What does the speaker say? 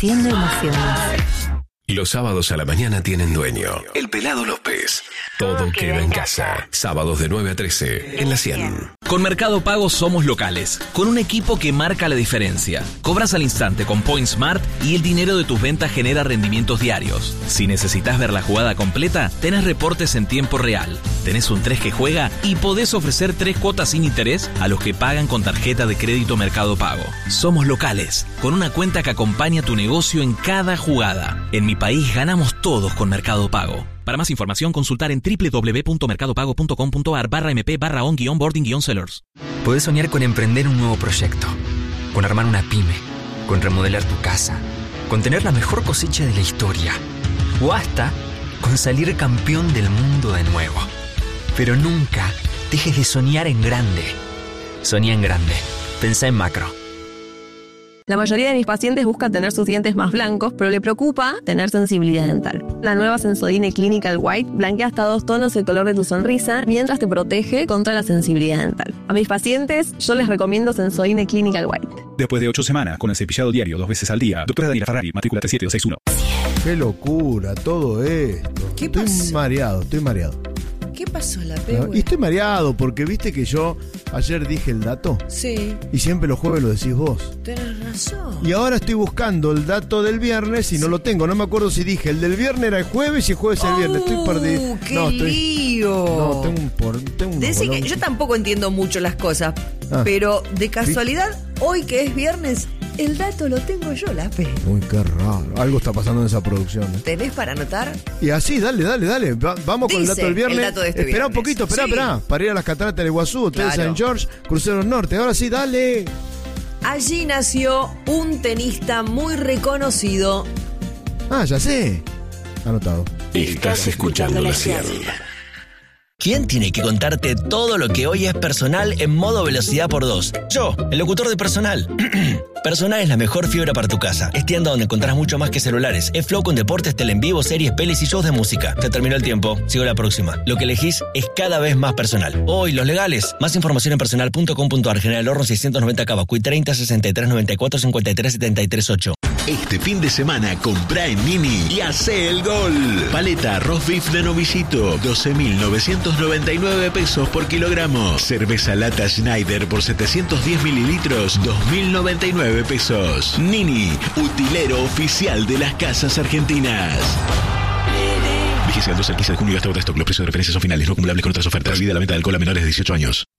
Haciendo emociones. Los sábados a la mañana tienen dueño. El Pelado López. Todo queda en casa. Sábados de 9 a 13 en La 100. Con Mercado Pago somos locales, con un equipo que marca la diferencia. Cobras al instante con Point Smart y el dinero de tus ventas genera rendimientos diarios. Si necesitas ver la jugada completa, tenés reportes en tiempo real. Tenés un 3 que juega y podés ofrecer 3 cuotas sin interés a los que pagan con tarjeta de crédito Mercado Pago. Somos locales, con una cuenta que acompaña tu negocio en cada jugada. En mi país ganamos todos con Mercado Pago. Para más información, consultar en www.mercadopago.com.ar/mp/on-boarding-sellers. Podés soñar con emprender un nuevo proyecto, con armar una pyme, con remodelar tu casa, con tener la mejor cosecha de la historia, o hasta con salir campeón del mundo de nuevo. Pero nunca dejes de soñar en grande. Soñá en grande. Pensá en macro. La mayoría de mis pacientes buscan tener sus dientes más blancos, pero le preocupa tener sensibilidad dental. La nueva Sensodyne Clinical White blanquea hasta 2 tonos el color de tu sonrisa mientras te protege contra la sensibilidad dental. A mis pacientes yo les recomiendo Sensodyne Clinical White. Después de 8 semanas con el cepillado diario 2 veces al día, doctora Daniela Ferrari, matrícula 37261. Qué locura todo esto. ¿Qué pasó? Estoy mareado. ¿Qué pasó, la P? Y estoy mareado porque viste que yo ayer dije el dato. Sí. Y siempre los jueves lo decís vos. Tenés razón. Y ahora estoy buscando el dato del viernes y no lo tengo. No me acuerdo si dije el del viernes era el jueves y el jueves el viernes. Estoy perdido. ¡Qué lío! No, tengo un Decí que yo tampoco entiendo mucho las cosas, pero de casualidad, hoy que es viernes, el dato lo tengo yo, la P. Uy, qué raro. Algo está pasando en esa producción. ¿Tenés para anotar? Y así, dale. Vamos con el dato del viernes. El dato de este Espera un viernes. poquito, espera. Para ir a las cataratas del Iguazú, Hotel Claro. St. George, Cruceros Norte. Ahora sí, dale. Allí nació un tenista muy reconocido. Ya sé. Anotado. Estás escuchando La 100. ¿Quién tiene que contarte todo lo que hoy es Personal en modo velocidad por 2? Yo, el locutor de Personal. Personal es la mejor fibra para tu casa. Es tienda donde encontrás mucho más que celulares. Es Flow con deportes, tele en vivo, series, pelis y shows de música. Se terminó el tiempo. Sigo la próxima. Lo que elegís es cada vez más personal. Hoy, los legales. Más información en personal.com.ar. General Horno 690 Cavacuy 30 63 94 53 73 8. Este fin de semana comprá en Nini y hacé el gol. Paleta arroz beef de novillito, 12.999 pesos por kilogramo. Cerveza lata Schneider por 710 mililitros, 2.099 pesos. Nini, utilero oficial de las casas argentinas. Vigencia del 12 al 15 de junio y hasta agosto. Los precios de referencia son finales, no acumulables con otras ofertas. Prohibida la venta de alcohol a menores de 18 años.